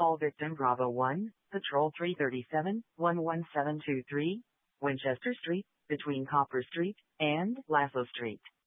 All victim Bravo 1, Patrol 337, 11723, Winchester Street, between Copper Street and Lasso Street.